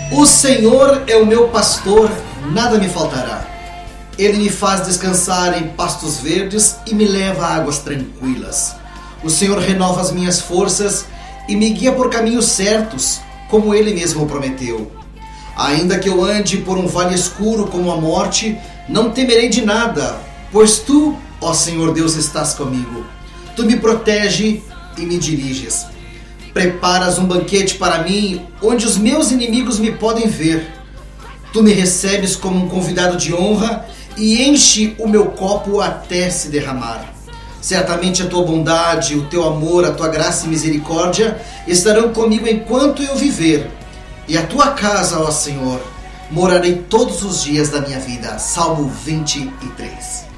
O Senhor é o meu pastor, nada me faltará. Ele me faz descansar em pastos verdes e me leva a águas tranquilas. O Senhor renova as minhas forças e me guia por caminhos certos, como Ele mesmo prometeu. Ainda que eu ande por um vale escuro como a morte, não temerei de nada, pois Tu, ó Senhor Deus, estás comigo. Tu me protege e me diriges. Preparas um banquete para mim, onde os meus inimigos me podem ver. Tu me recebes como um convidado de honra e enche o meu copo até se derramar. Certamente a tua bondade, o teu amor, a tua graça e misericórdia estarão comigo enquanto eu viver. E a tua casa, ó Senhor, morarei todos os dias da minha vida. Salmo 23.